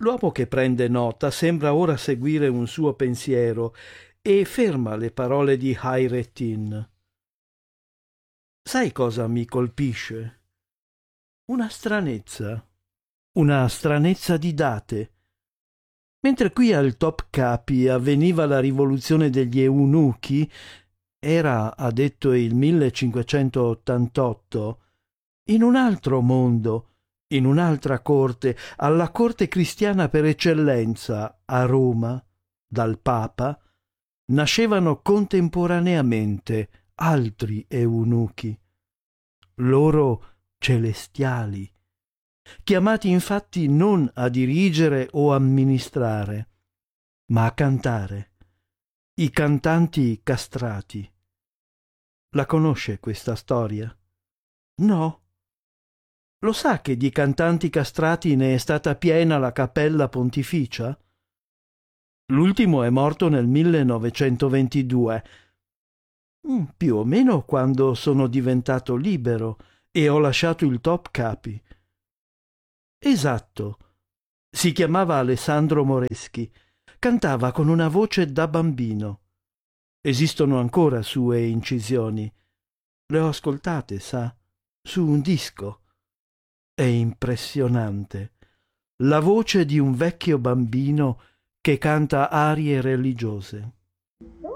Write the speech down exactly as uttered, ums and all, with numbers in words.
L'uomo che prende nota sembra ora seguire un suo pensiero e ferma le parole di Hayreddin. Sai cosa mi colpisce? Una stranezza. Una stranezza di date. Mentre qui al Topkapi avveniva la rivoluzione degli eunuchi, era, ha detto, il millecinquecentottantotto, in un altro mondo, in un'altra corte, alla corte cristiana per eccellenza, a Roma, dal Papa, nascevano contemporaneamente altri eunuchi, loro celestiali, chiamati infatti non a dirigere o amministrare, ma a cantare, i cantanti castrati. La conosce questa storia? No? Lo sa che di cantanti castrati ne è stata piena la cappella pontificia? L'ultimo è morto nel millenovecentoventidue, mm, più o meno quando sono diventato libero e ho lasciato il Topkapi. Esatto. Si chiamava Alessandro Moreschi. Cantava con una voce da bambino. Esistono ancora sue incisioni. Le ho ascoltate, sa, su un disco. È impressionante. La voce di un vecchio bambino che canta arie religiose.